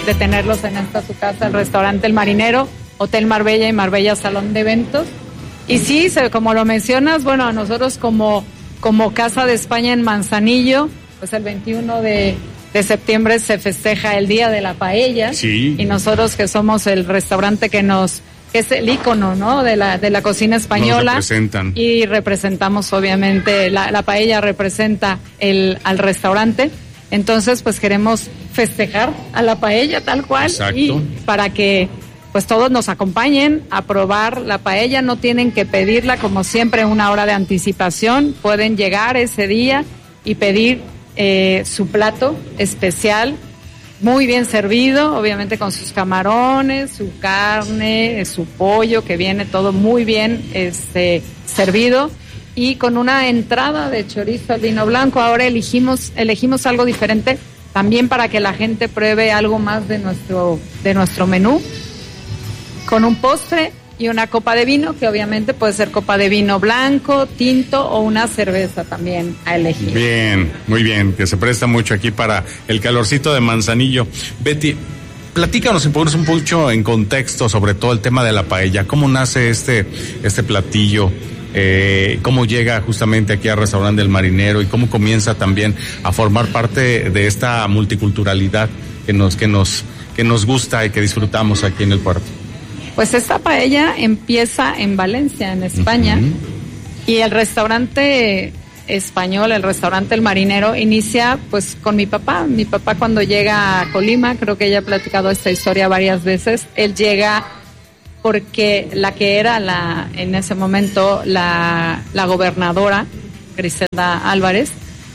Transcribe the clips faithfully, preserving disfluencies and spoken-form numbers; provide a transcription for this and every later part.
de tenerlos en esta su casa, el restaurante El Marinero, Hotel Marbella y Marbella Salón de Eventos. Y sí, se, como lo mencionas, bueno, a nosotros como, como Casa de España en Manzanillo, pues el veintiuno de septiembre se festeja el Día de la Paella. Sí. Y nosotros que somos el restaurante que nos, que es el ícono, ¿no? De la, de la cocina española. Nos representan. Y representamos, obviamente, la, la paella representa el, al restaurante. Entonces, pues queremos festejar a la paella tal cual. Exacto. Y para que pues todos nos acompañen a probar la paella. No tienen que pedirla, como siempre, una hora de anticipación. Pueden llegar ese día y pedir eh, su plato especial, muy bien servido, obviamente con sus camarones, su carne, su pollo, que viene todo muy bien este, servido, y con una entrada de chorizo al vino blanco. Ahora elegimos, elegimos algo diferente también para que la gente pruebe algo más de nuestro, de nuestro menú, con un postre y una copa de vino, que obviamente puede ser copa de vino blanco, tinto o una cerveza también a elegir. Bien, muy bien, que se presta mucho aquí para el calorcito de Manzanillo. Betty, platícanos y ponnos un poco en contexto sobre todo el tema de la paella. ¿Cómo nace este, este platillo? Eh, ¿Cómo llega justamente aquí al restaurante El Marinero y cómo comienza también a formar parte de esta multiculturalidad que nos, que nos, que nos gusta y que disfrutamos aquí en el puerto? Pues esta paella empieza en Valencia, en España, uh-huh. y el restaurante español, el restaurante El Marinero, inicia pues con mi papá. Mi papá cuando llega a Colima, creo que ella ha platicado esta historia varias veces, él llega porque la que era la en ese momento la, la gobernadora, Griselda Álvarez,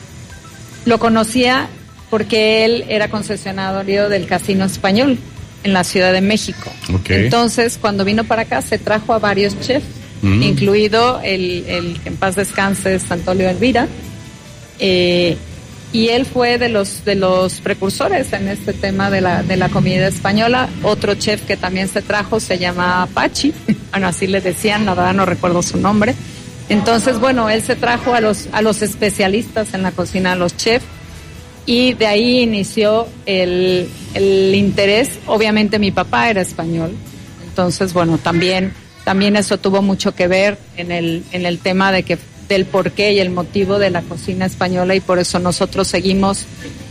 lo conocía porque él era concesionario del Casino Español en la Ciudad de México. Okay. Entonces, cuando vino para acá, se trajo a varios chefs, mm. incluido el, el que en paz descanse, Santolio Elvira, eh, y él fue de los de los precursores en este tema de la de la comida española. Otro chef que también se trajo se llama Pachi, bueno, así le decían, la verdad no recuerdo su nombre. Entonces, bueno, él se trajo a los a los especialistas en la cocina, a los chefs, y de ahí inició el, el interés. Obviamente mi papá era español, entonces bueno, también también eso tuvo mucho que ver en el en el tema de que del porqué y el motivo de la cocina española, y por eso nosotros seguimos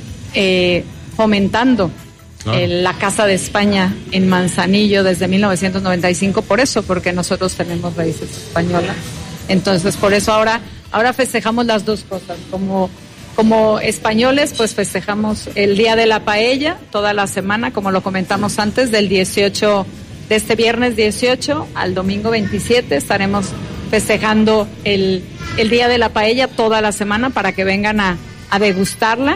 eh, fomentando claro. el, la Casa de España en Manzanillo desde mil novecientos noventa y cinco, por eso, porque nosotros tenemos raíces españolas. Entonces, por eso ahora ahora festejamos las dos cosas. Como Como españoles, pues festejamos el Día de la Paella toda la semana, como lo comentamos antes, del dieciocho, de este viernes dieciocho al domingo veintisiete, estaremos festejando el, el Día de la Paella toda la semana para que vengan a, a degustarla.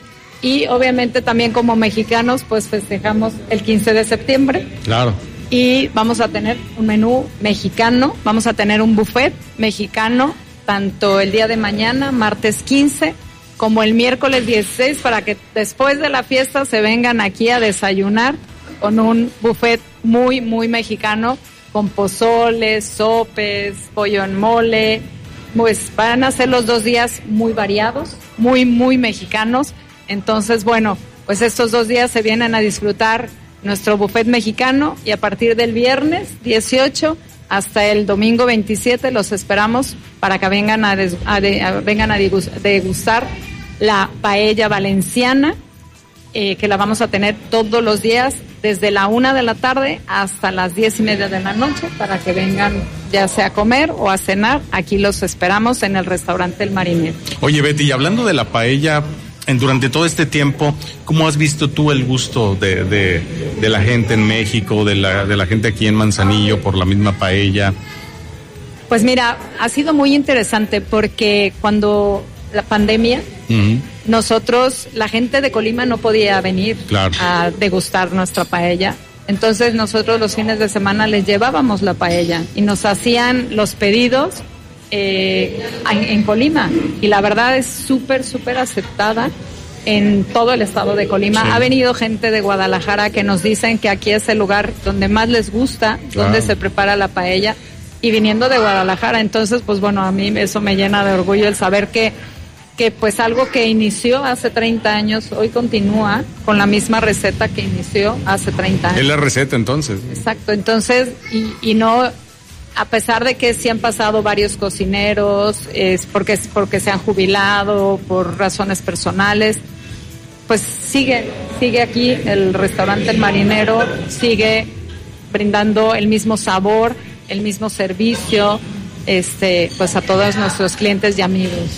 Y obviamente también como mexicanos, pues festejamos el quince de septiembre. Claro. Y vamos a tener un menú mexicano, vamos a tener un buffet mexicano, tanto el día de mañana, martes quince, como el miércoles dieciséis, para que después de la fiesta se vengan aquí a desayunar con un buffet muy, muy mexicano, con pozoles, sopes, pollo en mole. Pues van a ser los dos días muy variados, muy, muy mexicanos. Entonces, bueno, pues estos dos días se vienen a disfrutar nuestro buffet mexicano, y a partir del viernes dieciocho hasta el domingo veintisiete los esperamos para que vengan a, des, a, de, a vengan a degustar la paella valenciana, eh, que la vamos a tener todos los días desde la una de la tarde hasta las diez y media de la noche, para que vengan ya sea a comer o a cenar. Aquí los esperamos en el restaurante El Marinero. Oye, Betty, y hablando de la paella, en, durante todo este tiempo, ¿cómo has visto tú el gusto de, de, de la gente en México, de la, de la gente aquí en Manzanillo por la misma paella? Pues mira, ha sido muy interesante porque cuando la pandemia, uh-huh. nosotros, la gente de Colima no podía venir claro. a degustar nuestra paella. Entonces nosotros los fines de semana les llevábamos la paella y nos hacían los pedidos eh, en, en Colima. Y la verdad es súper, súper aceptada en todo el estado de Colima. Sí. Ha venido gente de Guadalajara que nos dicen que aquí es el lugar donde más les gusta, claro. donde se prepara la paella. Y viniendo de Guadalajara, entonces, pues bueno, a mí eso me llena de orgullo el saber que que pues algo que inició hace treinta años, hoy continúa con la misma receta que inició hace treinta años. Es la receta entonces. Exacto, entonces, y, y no, a pesar de que sí han pasado varios cocineros, es porque, porque se han jubilado por razones personales, pues sigue, sigue aquí el restaurante El Marinero, sigue brindando el mismo sabor, el mismo servicio, este, pues a todos nuestros clientes y amigos.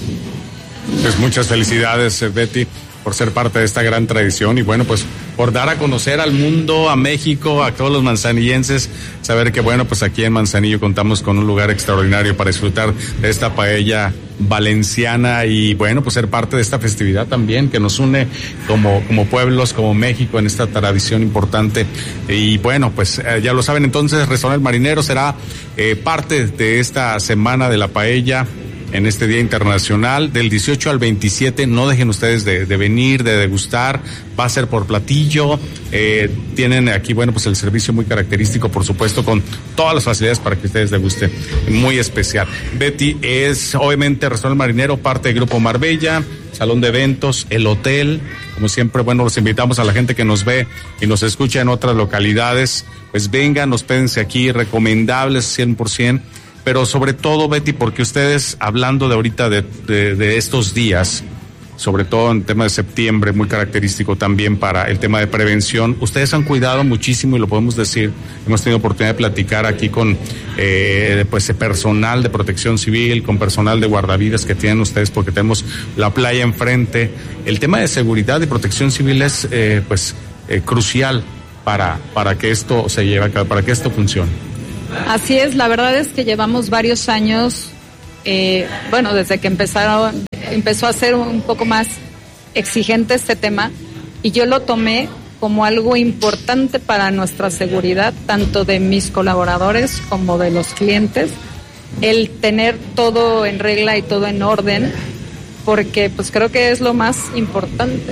Pues muchas felicidades, Betty, por ser parte de esta gran tradición y bueno, pues por dar a conocer al mundo, a México, a todos los manzanillenses, saber que bueno, pues aquí en Manzanillo contamos con un lugar extraordinario para disfrutar de esta paella valenciana y bueno, pues ser parte de esta festividad también que nos une como, como pueblos, como México en esta tradición importante. Y bueno, pues eh, ya lo saben entonces, Restaurante El Marinero será eh, parte de esta semana de la paella en este Día Internacional, del dieciocho al veintisiete. No dejen ustedes de, de venir, de degustar. Va a ser por platillo. Eh, tienen aquí, bueno, pues el servicio muy característico, por supuesto, con todas las facilidades para que ustedes degusten. Muy especial. Betty, es obviamente Restaurante Marinero, parte del Grupo Marbella, salón de eventos, el hotel. Como siempre, bueno, los invitamos a la gente que nos ve y nos escucha en otras localidades. Pues vengan, hospédense aquí, recomendables cien por ciento. Pero sobre todo, Betty, porque ustedes, hablando de ahorita de, de, de estos días, sobre todo en el tema de septiembre, muy característico también para el tema de prevención, ustedes han cuidado muchísimo y lo podemos decir, hemos tenido oportunidad de platicar aquí con eh, pues personal de protección civil, con personal de guardavidas que tienen ustedes porque tenemos la playa enfrente. El tema de seguridad y protección civil es eh, pues eh, crucial para, para que esto se lleve a cabo, para que esto funcione. Así es, la verdad es que llevamos varios años, eh, bueno, desde que empezaron, empezó a ser un poco más exigente este tema y yo lo tomé como algo importante para nuestra seguridad, tanto de mis colaboradores como de los clientes, el tener todo en regla y todo en orden, porque pues creo que es lo más importante,